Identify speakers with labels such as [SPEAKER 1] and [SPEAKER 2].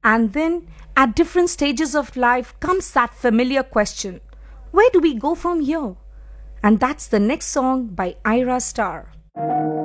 [SPEAKER 1] And then, at different stages of life, comes that familiar question: where do we go from here? And that's the next song by Ira Star.